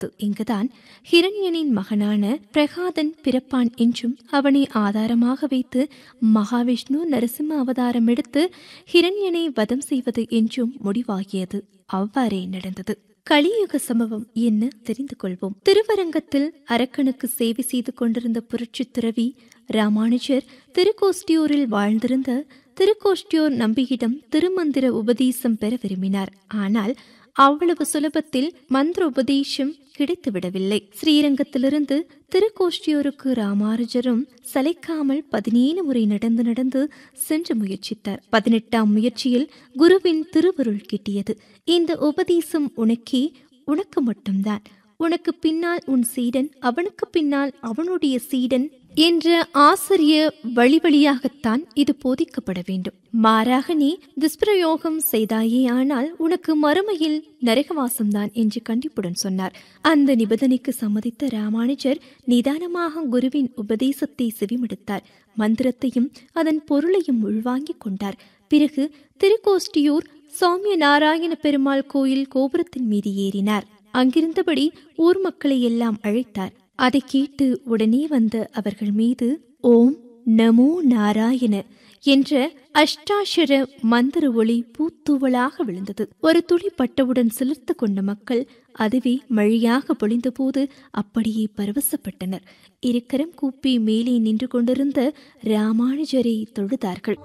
இங்குதான் ஹிரண்யனின் மகனான பிரகாதன் பிறப்பான் என்றும் அவனை ஆதாரமாக வைத்து மகாவிஷ்ணு நரசிம்ம அவதாரம் எடுத்து ஹிரண்யனை வதம் செய்வது என்றும் முடிவாகியது. அவ்வாறே நடந்தது. கலியுக சம்பவம் என்ன தெரிந்து கொள்வோம். திருவரங்கத்தில் அரக்கனுக்கு சேவை செய்து கொண்டிருந்த புரட்சி துறவி ராமானுஜர் திருக்கோஷ்டியூரில் வாழ்ந்திருந்த திருக்கோஷ்டியூர் நம்பியிடம் திருமந்திர உபதேசம் பெற விரும்பினார். ஆனால் அவ்வளவு சுலபத்தில் மந்திர உபதேசம் கிடைத்துவிடவில்லை. ஸ்ரீரங்கத்திலிருந்து திருக்கோஷ்டியூருக்கு ராமானுஜரும் சளைக்காமல் 17 முறை நடந்து சென்று முயற்சித்தார். 18ஆம் முயற்சியில் குருவின் திருவருள் கிட்டியது. இந்த உபதேசம் உனக்கு மட்டும்தான், உனக்கு பின்னால் உன் சீடன், அவனுக்கு பின்னால் அவனுடைய சீடன் என்ற ஆசிரிய வழியாகத்தான் இது போதிக்கப்பட வேண்டும். மாறாக நீ துஷ்பிரயோகம் செய்தாயே ஆனால் உனக்கு மறுமையில் நரகவாசம்தான் என்று கண்டிப்புடன் சொன்னார். அந்த நிபந்தனைக்கு சம்மதித்த ராமானுஜர் நிதானமாக குருவின் உபதேசத்தை செவிமடுத்தார். மந்திரத்தையும் அதன் பொருளையும் உள்வாங்கிக் கொண்டார். பிறகு திருக்கோஷ்டியூர் சௌமிய நாராயண பெருமாள் கோயில் கோபுரத்தின் மீது ஏறினார். அங்கிருந்தபடி ஊர் மக்களை எல்லாம் அழைத்தார். அதை கேட்டு உடனே வந்த அவர்கள் மீது ஓம் நமோ நாராயண என்ற அஷ்டாட்சர மந்திர ஒளி பூத்தூவலாக விழுந்தது. ஒரு துளி பட்டவுடன் சிலிர்த்து கொண்ட மக்கள் அதுவே மழையாக பொழிந்த போது அப்படியே பரவசப்பட்டனர். இருக்கரம் கூப்பி மேலே நின்று கொண்டிருந்த ராமானுஜரை தொழுதார்கள்.